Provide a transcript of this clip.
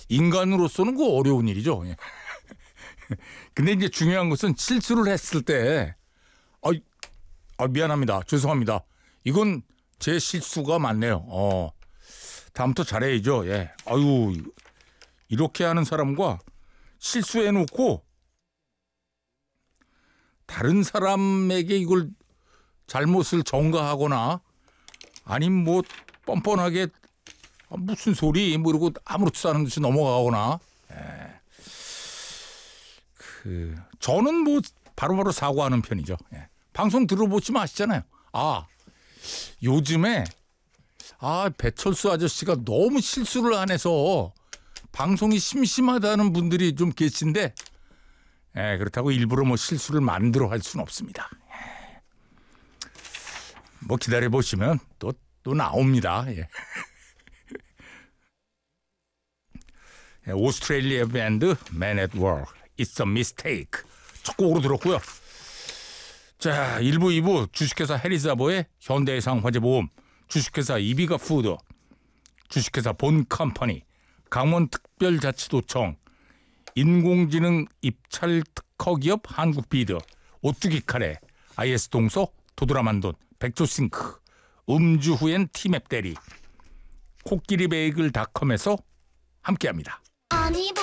인간으로서는 그 어려운 일이죠. 예. 근데 이제 중요한 것은 실수를 했을 때 미안합니다. 죄송합니다. 이건 제 실수가 맞네요. 다음부터 잘해야죠. 예. 이렇게 하는 사람과 실수해놓고 다른 사람에게 이걸 잘못을 전가하거나 아니면 뭐 뻔뻔하게 무슨 소리 이러고 아무렇지도 않은 듯이 넘어가거나 저는 뭐 바로바로 사과하는 편이죠. 예. 방송 들어보시면 아시잖아요. 요즘에 배철수 아저씨가 너무 실수를 안 해서 방송이 심심하다는 분들이 좀 계신데 그렇다고 일부러 뭐 실수를 만들어 할 수는 없습니다. 뭐 기다려보시면 또 나옵니다. 예. 오스트레일리아 밴드 Man at Work It's a Mistake 첫 곡으로 들었고요. 자, 1부 2부 주식회사 해리사버의 현대해상 화재보험, 주식회사 이비가 푸드, 주식회사 본컴퍼니, 강원특별자치도청, 인공지능 입찰 특허기업 한국비드, 오뚜기 카레, IS동서, 도드라만돈, 백조싱크, 음주 후엔 티맵 대리, 코끼리 베이글닷컴에서 함께합니다.